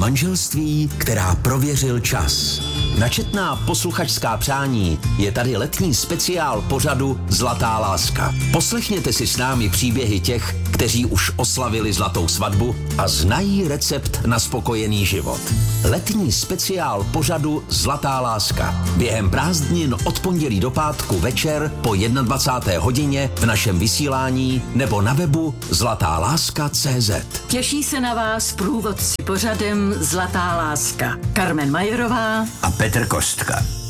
manželství, která prověřil čas. Na četná posluchačská přání je tady letní speciál pořadu Zlatá láska. Poslechněte si s námi příběhy těch, kteří už oslavili zlatou svatbu a znají recept na spokojený život. Letní speciál pořadu Zlatá láska. Během prázdnin od pondělí do pátku večer po 21. hodině v našem vysílání nebo na webu zlatáláska.cz. Těší se na vás průvodci pořadem Zlatá láska. Karmen Majerová a Petr Kostka.